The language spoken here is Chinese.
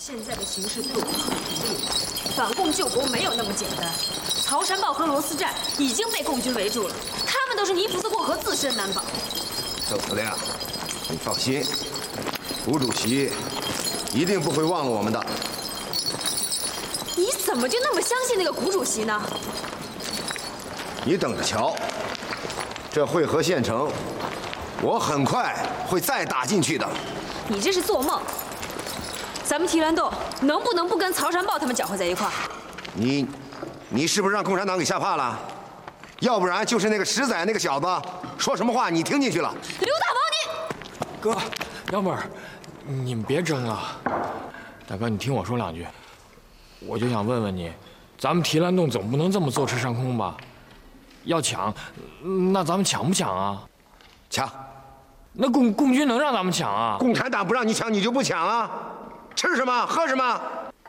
现在的形势对我们很不利，反共救国没有那么简单。曹山堡和罗斯寨已经被共军围住了，他们都是泥菩萨过河，自身难保。 郑司令，你放心，胡主席一定不会忘了我们的。 你怎么就那么相信那个古主席呢？ 你等着瞧，这会合县城，我很快会再打进去的。 你这是做梦。咱们提兰洞能不能不跟曹山堡他们搅和在一块儿？ 你是不是让共产党给吓怕了？要不然就是那个石仔那个小子说什么话你听进去了？ 刘大王你， 哥，幺妹儿，你们别争了。大哥，你听我说两句。我就想问问你，咱们提兰洞总不能这么坐吃山空吧？要抢，那咱们抢不抢啊？ 抢。 那共军能让咱们抢啊？ 共产党不让你抢，你就不抢啊？吃什么喝什么？